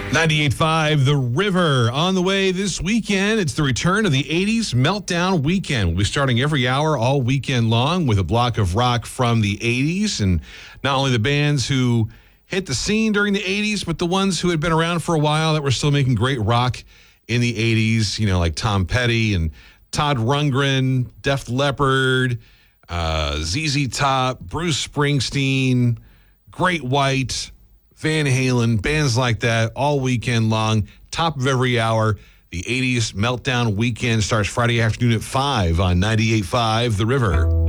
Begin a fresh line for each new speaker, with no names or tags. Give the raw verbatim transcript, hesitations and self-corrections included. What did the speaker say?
ninety-eight point five The River on the way this weekend. It's the return of the eighties Meltdown Weekend. We'll be starting every hour all weekend long with a block of rock from the eighties. And not only the bands who hit the scene during the eighties, but the ones who had been around for a while that were still making great rock in the eighties, you know, like Tom Petty and Todd Rundgren, Def Leppard, uh, Z Z Top, Bruce Springsteen, Great White, Van Halen, bands like that all weekend long, top of every hour. The eighties Meltdown Weekend starts Friday afternoon at five on ninety-eight point five The River.